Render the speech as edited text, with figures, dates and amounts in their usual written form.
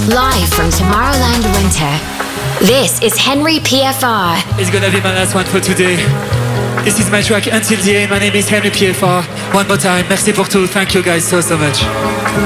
Live from Tomorrowland Winter, this is Henry PFR. It's gonna be my last one for today. This is my track Until the End. My name is Henry PFR. One more time, merci pour tout. Thank you guys so much.